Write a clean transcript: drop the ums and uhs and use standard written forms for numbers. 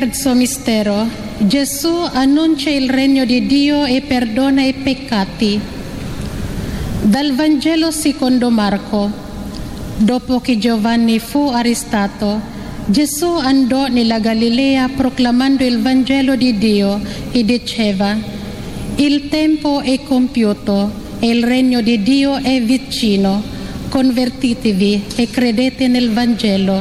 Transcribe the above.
Terzo mistero, Gesù annuncia il regno di Dio e perdona i peccati. Dal Vangelo secondo Marco. Dopo che Giovanni fu arrestato, Gesù andò nella Galilea proclamando il Vangelo di Dio e diceva: il tempo è compiuto e il regno di Dio è vicino. Convertitevi e credete nel Vangelo.